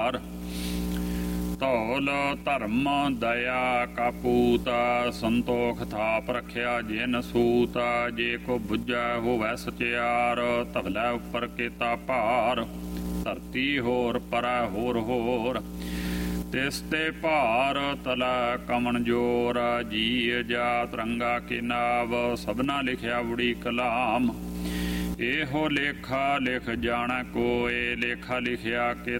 ਭਾਰ। ਧੌਲ ਧਰਮ ਦਇਆ ਕਾਪੂਤ, ਸੰਤੋਖ ਥਾਪ ਰੱਖਿਆ ਜਿਨ ਸੂਤ। ਜੇ ਕੋ ਬੁੱਝੈ ਹੋਵੈ ਸਚਿਆਰ, ਧਵਲੇ ਉੱਪਰ ਕੀਤਾ ਭਾਰ। ਧਰਤੀ ਹੋਰ ਪਰੈ ਹੋਰ ਹੋਰ, ਤਿਸ ਤੇ ਭਾਰ ਤਲੈ ਕਮਣ ਜੋਰ। ਜੀ ਜਾਤ ਰੰਗਾ ਕੇ ਨਾਵ, ਸਭਨਾ ਲਿਖਿਆ ਬੁੜੀ ਕਲਾਮ। ਇਹੋ ਲੇਖਾ ਲਿਖ ਜਾਣੈ ਕੋਇ, ਲੇਖਾ ਲਿਖਿਆ ਕਿ